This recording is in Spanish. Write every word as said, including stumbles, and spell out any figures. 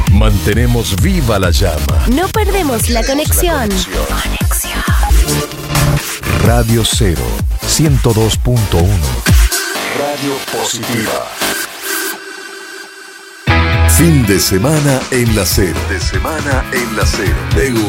Mantenemos viva la llama. No perdemos la conexión. Conexión. Radio Cero, ciento dos punto uno. Radio Positiva. Fin de semana en la Cero. De semana en la Cero.